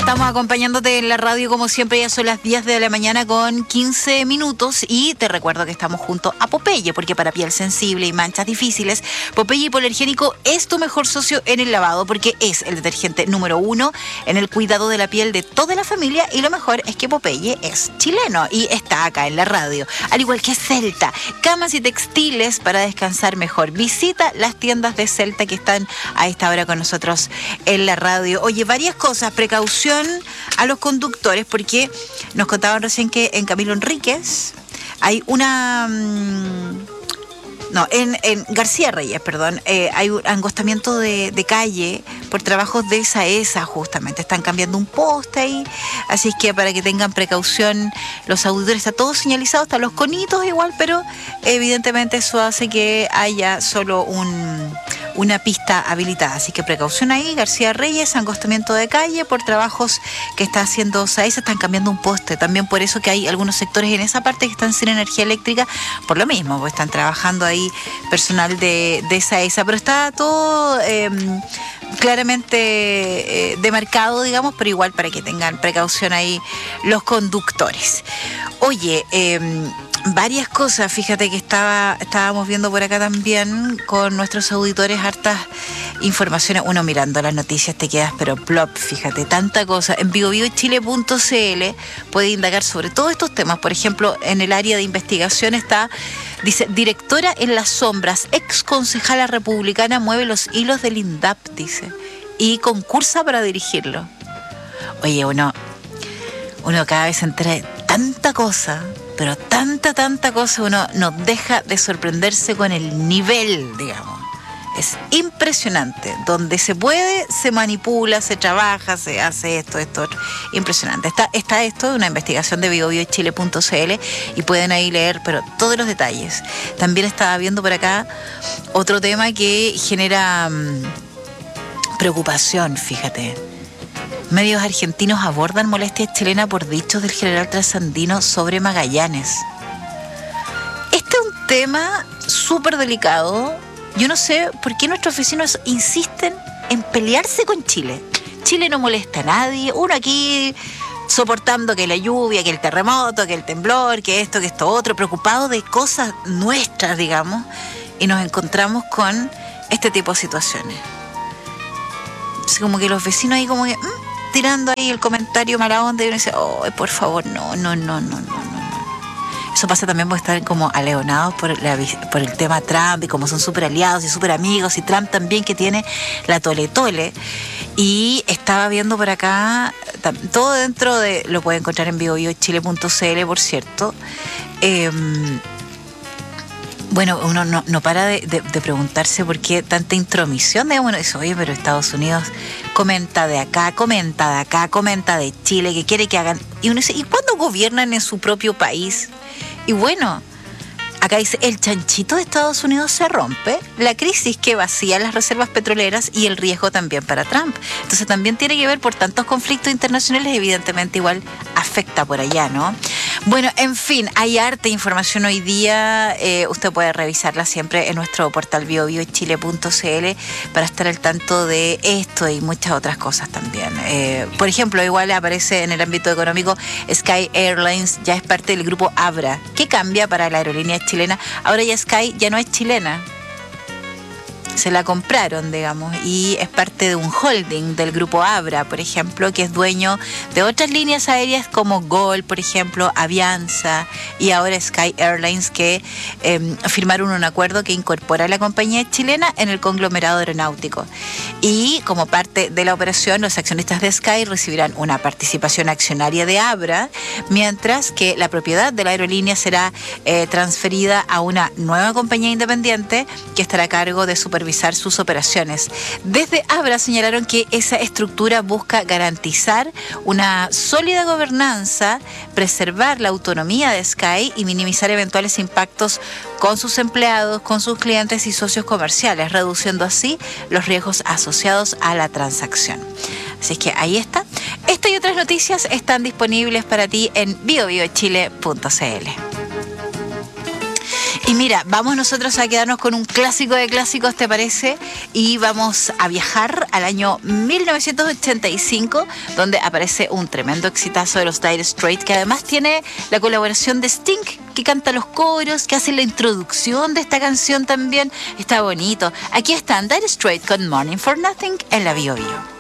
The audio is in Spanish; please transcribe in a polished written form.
Estamos acompañándote en la radio como siempre, ya son las 10 de la mañana con 15 minutos y te recuerdo que estamos junto a Popeye, porque para piel sensible y manchas difíciles, Popeye Hipoalergénico es tu mejor socio en el lavado, porque es el detergente número 1 en el cuidado de la piel de toda la familia, y lo mejor es que Popeye es chileno y está acá en la radio, al igual que Celta, camas y textiles para descansar mejor. Visita las tiendas de Celta que están a esta hora con nosotros en la radio. Oye, varias cosas, precaución a los conductores, porque nos contaban recién que en Camilo Enríquez hay una... en García Reyes, perdón, hay un angostamiento de calle por trabajos de SAESA, justamente. Están cambiando un poste ahí, así es que para que tengan precaución los auditores. Está todo señalizado, están los conitos igual, pero evidentemente eso hace que haya solo una pista habilitada. Así que precaución ahí, García Reyes, angostamiento de calle por trabajos que está haciendo SAESA. Están cambiando un poste, también por eso que hay algunos sectores en esa parte que están sin energía eléctrica, por lo mismo, pues están trabajando ahí personal de SAESA, pero está todo claramente demarcado, digamos, pero igual para que tengan precaución ahí los conductores. Oye, varias cosas, fíjate que estábamos viendo por acá también con nuestros auditores hartas informaciones. Uno mirando las noticias te quedas pero plop, fíjate, tanta cosa. En biobiochile.cl puede indagar sobre todos estos temas. Por ejemplo, en el área de investigación está, dice, directora en las sombras, ex concejala republicana mueve los hilos del INDAP, dice, y concursa para dirigirlo. Oye, uno cada vez se entera de tanta cosa, pero tanta cosa, uno no deja de sorprenderse con el nivel, digamos. Es impresionante. Donde se puede, se manipula, se trabaja, se hace esto, otro. Impresionante. Está esto, una investigación de biobiochile.cl, y pueden ahí leer, pero todos los detalles. También estaba viendo por acá otro tema que genera preocupación, fíjate. Medios argentinos abordan molestias chilenas por dichos del general trasandino sobre Magallanes. Este es un tema súper delicado. Yo no sé por qué nuestros vecinos insisten en pelearse con Chile. Chile no molesta a nadie. Uno aquí soportando que la lluvia, que el terremoto, que el temblor, que esto otro, preocupado de cosas nuestras, digamos, y nos encontramos con este tipo de situaciones. Así como que los vecinos ahí como que... tirando ahí el comentario mala onda, y uno dice, oh, por favor, no. Eso pasa también por estar como aleonados por el tema Trump, y como son súper aliados y súper amigos, y Trump también, que tiene la tole. Y estaba viendo por acá, todo dentro de, lo puede encontrar en biobiochile.cl, por cierto. Bueno, uno no para de preguntarse por qué tanta intromisión. Uno dice, oye, pero Estados Unidos comenta de acá, comenta de Chile, que quiere que hagan. Y uno dice, ¿y cuándo gobiernan en su propio país? Y bueno, acá dice, el chanchito de Estados Unidos se rompe, la crisis que vacía las reservas petroleras y el riesgo también para Trump. Entonces también tiene que ver por tantos conflictos internacionales, evidentemente igual afecta por allá, ¿no? Bueno, en fin, hay harta información hoy día. Usted puede revisarla siempre en nuestro portal biobiochile.cl para estar al tanto de esto y muchas otras cosas también. Por ejemplo, igual aparece en el ámbito económico, Sky Airlines ya es parte del grupo Abra. ¿Qué cambia para la aerolínea chilena? Ahora ya Sky ya no es chilena. Se la compraron, digamos, y es parte de un holding del grupo Abra, por ejemplo, que es dueño de otras líneas aéreas como Gol, por ejemplo, Avianza, y ahora Sky Airlines, que firmaron un acuerdo que incorpora a la compañía chilena en el conglomerado aeronáutico. Y como parte de la operación, los accionistas de Sky recibirán una participación accionaria de Abra, mientras que la propiedad de la aerolínea será transferida a una nueva compañía independiente que estará a cargo de supervisar sus operaciones. Desde Abra señalaron que esa estructura busca garantizar una sólida gobernanza, preservar la autonomía de Sky y minimizar eventuales impactos con sus empleados, con sus clientes y socios comerciales, reduciendo así los riesgos asociados a la transacción. Así que ahí está. Esta y otras noticias están disponibles para ti en biobiochile.cl. Y mira, vamos nosotros a quedarnos con un clásico de clásicos, ¿te parece? Y vamos a viajar al año 1985, donde aparece un tremendo exitazo de los Dire Straits, que además tiene la colaboración de Sting, que canta los coros, que hace la introducción de esta canción también. Está bonito. Aquí están Dire Straits con Morning for Nothing en la Bio Bio.